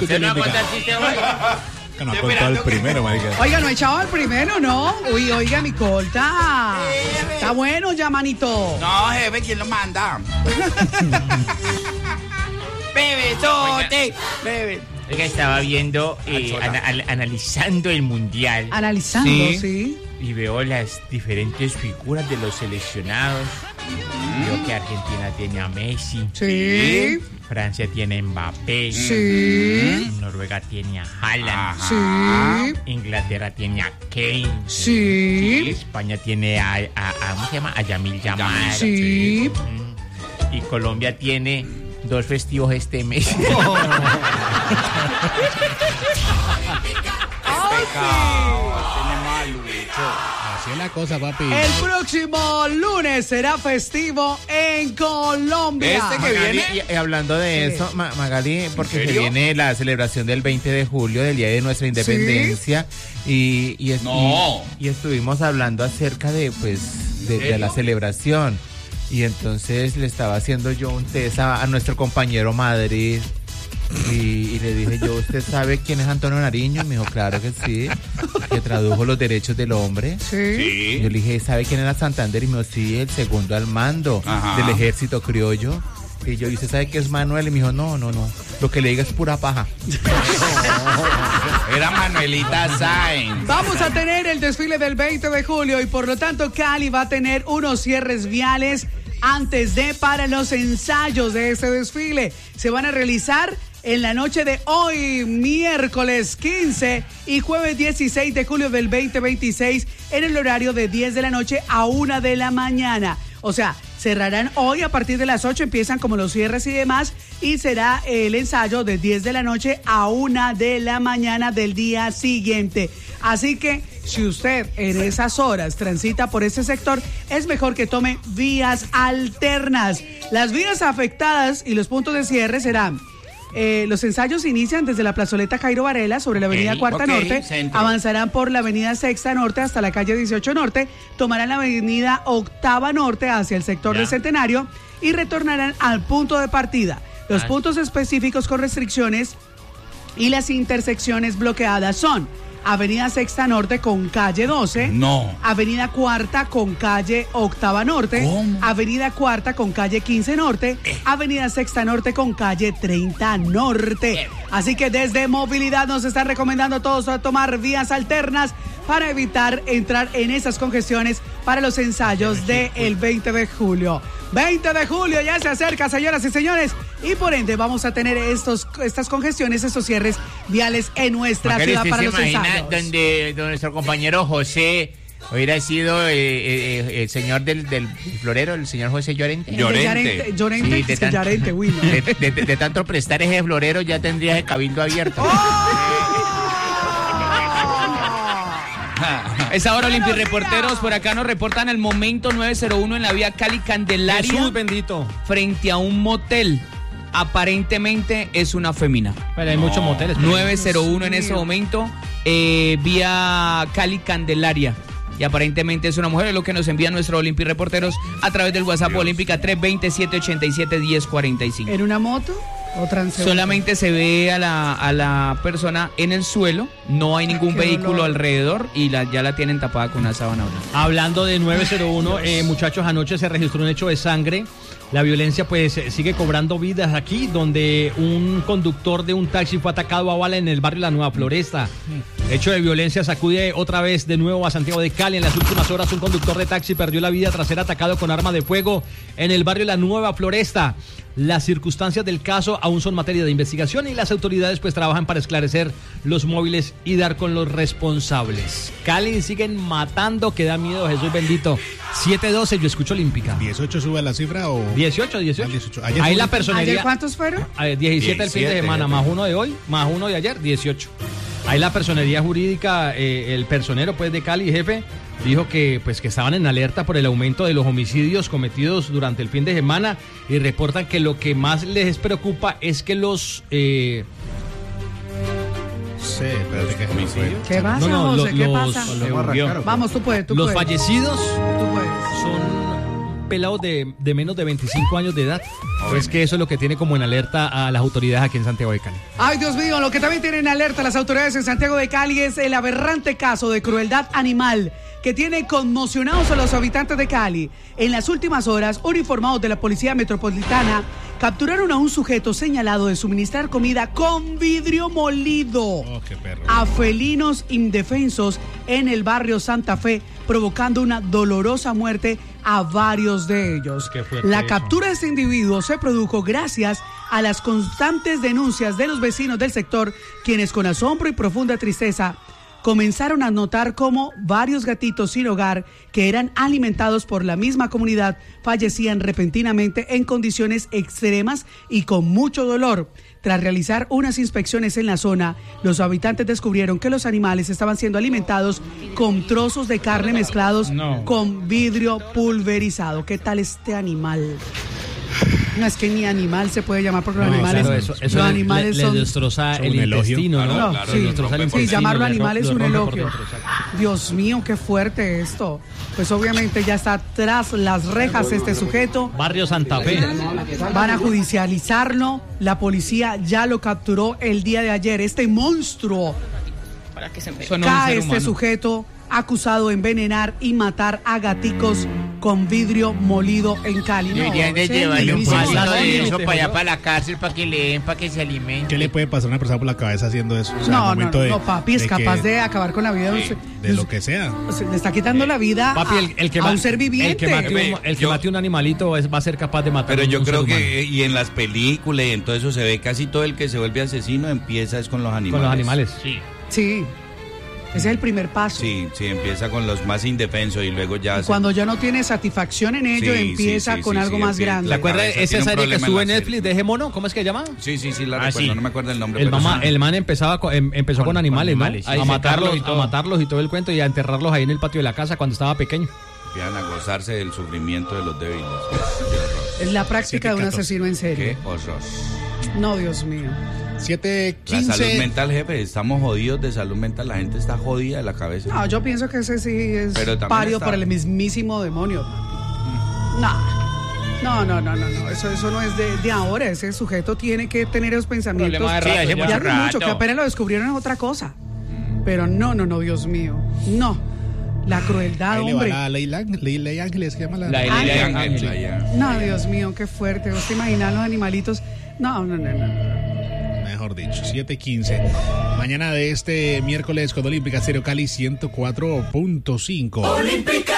¿Usted no va a contar chiste hoy? Que no ha contado el primero, marica. Oiga, no he echado el primero, ¿no? Uy, oiga, mi colta. Está bueno ya, manito. No, jefe, ¿quién lo manda? Bebesote, bebe. Oiga, estaba viendo, analizando el mundial. Analizando, sí. Y veo las diferentes figuras de los seleccionados. Veo que Argentina tiene a Messi. Sí. Francia tiene a Mbappé. Sí. Noruega tiene a Haaland. Sí. Inglaterra tiene a Kane. Sí. España tiene a ¿cómo se llama? A Yamil Yamal. Sí. Y Colombia tiene 2 festivos este mes. Así es la cosa, papi. El próximo lunes será festivo en Colombia. ¿Este que viene? Y hablando de eso, Magali, porque se viene la celebración del 20 de julio, del Día de nuestra Independencia, y estuvimos hablando acerca de la celebración. Y entonces le estaba haciendo yo un test a nuestro compañero Madrid. Y le dije yo, ¿usted sabe quién es Antonio Nariño? Y me dijo, claro que sí, que tradujo los derechos del hombre. Sí. Yo le dije, ¿sabe quién era Santander? Y me dijo, sí, el segundo al mando del ejército criollo. Y yo, ¿y usted sabe qué es Manuel? Y me dijo, no, lo que le diga es pura paja. Era Manuelita Sáenz. Vamos a tener el desfile del 20 de julio y por lo tanto Cali va a tener unos cierres viales para los ensayos de este desfile. Se van a realizar en la noche de hoy, miércoles 15 y jueves 16 de julio del 2026 en el horario de 10 de la noche a 1 de la mañana. O sea, cerrarán hoy a partir de las 8, empiezan como los cierres y demás, y será el ensayo de 10 de la noche a 1 de la mañana del día siguiente. Así que si usted en esas horas transita por ese sector, es mejor que tome vías alternas. Las vías afectadas y los puntos de cierre serán: los ensayos inician desde la plazoleta Jairo Varela sobre la avenida Cuarta Norte, centro. Avanzarán por la avenida Sexta Norte hasta la calle 18 Norte, tomarán la avenida Octava Norte hacia el sector del Centenario y retornarán al punto de partida. Los puntos específicos con restricciones y las intersecciones bloqueadas son Avenida Sexta Norte con calle 12. No. Avenida Cuarta con calle Octava Norte. ¿Cómo? Avenida Cuarta con calle 15 Norte. Avenida Sexta Norte con calle 30 Norte. Así que desde Movilidad nos están recomendando a todos a tomar vías alternas para evitar entrar en esas congestiones para los ensayos del 20 de julio. 20 de julio ya se acerca, señoras y señores, y por ende vamos a tener estas congestiones, estos cierres viales en nuestra ciudad para los ensayos. Donde nuestro compañero José hubiera sido el señor del florero, el señor José Llorente. Llorente, uy, no. De tanto prestar ese florero ya tendría el cabildo abierto. Es ahora Olimpi Reporteros, por acá nos reportan el momento 901 en la vía Cali Candelaria. Jesús bendito. Frente a un motel. Aparentemente es una fémina. Pero hay muchos moteles. 901 en ese momento, vía Cali Candelaria. Y aparentemente es una mujer, es lo que nos envía nuestro Olimpi Reporteros a través del WhatsApp Olímpica 320-787-1045. ¿En una moto o transeúnte? Solamente se ve a la persona en el suelo, no hay ningún vehículo alrededor y ya la tienen tapada con una sábana blanca. Hablando de 901, muchachos, anoche se registró un hecho de sangre. La violencia pues sigue cobrando vidas aquí, donde un conductor de un taxi fue atacado a bala en el barrio La Nueva Floresta. Hecho de violencia sacude otra vez de nuevo a Santiago de Cali. En las últimas horas un conductor de taxi perdió la vida tras ser atacado con arma de fuego en el barrio La Nueva Floresta. Las circunstancias del caso aún son materia de investigación y las autoridades pues trabajan para esclarecer los móviles y dar con los responsables. Cali siguen matando, que da miedo, Jesús bendito. 7-12, yo escucho Olímpica. ¿18 sube la cifra o...? 18. Ayer Ahí la personería... ¿Ayer cuántos fueron? 17 el fin de semana, más uno de hoy, más uno de ayer, 18. Ahí la personería jurídica, el personero pues de Cali, jefe, dijo que pues que estaban en alerta por el aumento de los homicidios cometidos durante el fin de semana y reportan que lo que más les preocupa es que los... Sí, espérate, ¿qué homicidio? ¿Qué pasa, José? ¿Qué pasa? Vamos, Vamos, tú puedes. Los fallecidos Tú puedes. son pelados de menos de 25 años de edad. Es que eso es lo que tiene como en alerta a las autoridades aquí en Santiago de Cali. Ay, Dios mío, lo que también tienen en alerta las autoridades en Santiago de Cali es el aberrante caso de crueldad animal que tiene conmocionados a los habitantes de Cali. En las últimas horas, uniformados de la Policía Metropolitana capturaron a un sujeto señalado de suministrar comida con vidrio molido a felinos indefensos en el barrio Santa Fe, provocando una dolorosa muerte a varios de ellos. La captura de este individuo se produjo gracias a las constantes denuncias de los vecinos del sector, quienes con asombro y profunda tristeza comenzaron a notar cómo varios gatitos sin hogar que eran alimentados por la misma comunidad fallecían repentinamente en condiciones extremas y con mucho dolor. Tras realizar unas inspecciones en la zona, los habitantes descubrieron que los animales estaban siendo alimentados con trozos de carne mezclados con vidrio pulverizado. ¿Qué tal este animal? No, es que ni animal se puede llamar porque los animales, claro, eso los animales le destroza el intestino, ¿no? Claro, sí, llamarlo animal es un elogio. Dios mío, qué fuerte esto. Pues obviamente ya está tras las rejas este sujeto. Barrio Santa Fe. Van a judicializarlo. La policía ya lo capturó el día de ayer. Este monstruo. Para que se cae este sujeto acusado de envenenar y matar a gaticos con vidrio molido en Cali. Deberían de llevarle un poquito de eso para allá, para la cárcel, para que le den, para que se alimente. ¿Qué le puede pasar a una persona por la cabeza haciendo eso? O sea, no, papi, es capaz de acabar con la vida de lo que sea. Le está quitando la vida papi, a un ser viviente. El que mate un animalito va a ser capaz de matar. Pero yo creo que, y en las películas y en todo eso se ve casi todo el que se vuelve asesino empieza es con los animales. Con los animales. Sí. Ese es el primer paso. Sí, empieza con los más indefensos y luego ya... Cuando ya no tiene satisfacción en ello, empieza con algo más grande. ¿La acuerdas de esa serie que sube en Netflix de ese mono? ¿Cómo es que se llama? Sí, la recuerdo, no me acuerdo el nombre. El man empezó con animales, ¿no? A matarlos y todo el cuento y a enterrarlos ahí en el patio de la casa cuando estaba pequeño. Empiezan a gozarse del sufrimiento de los débiles. Es la práctica de un asesino en serie. Qué horror. No, Dios mío. 7:15. La salud mental, jefe, estamos jodidos de salud mental, la gente está jodida de la cabeza. No, yo pienso que ese sí es pario por el mismísimo demonio. No, eso no es de ahora, ese sujeto tiene que tener esos pensamientos. Ya mucho, que apenas lo descubrieron es otra cosa. Pero no, Dios mío, no. La crueldad, hombre. La Ley Ángeles, se llama la Ley Ángeles. No, Dios mío, qué fuerte. ¿Vos te imaginas los animalitos? No. Mejor dicho, 7:15. Mañana de este miércoles con Olímpica Estéreo Cali 104.5.